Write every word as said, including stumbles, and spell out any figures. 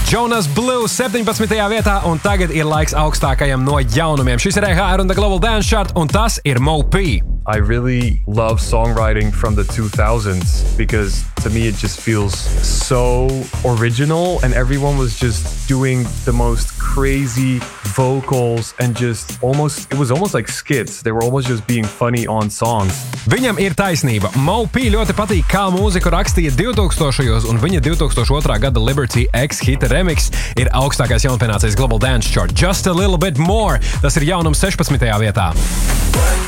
Jonas Blue septiņpadsmitajā vietā, un tagad ir laiks augstākajam no jaunumiem. Šis ir E H R un The Global Dance Chart, un tas ir Mo P. I really love songwriting from the two thousands because to me it just feels so original and everyone was just doing the most crazy vocals and just almost, it was almost like skits. They were almost just being funny on songs. Viņam ir taisnība. Mo P ļoti patīk, kā mūziku rakstīja divtūkstošajos, un viņa divtūkstoš otrā gada Liberty X hita remix ir augstākais jaunpienācējs Global Dance Chart. Just a little bit more. Tas ir jaunums sešpadsmitajā vietā.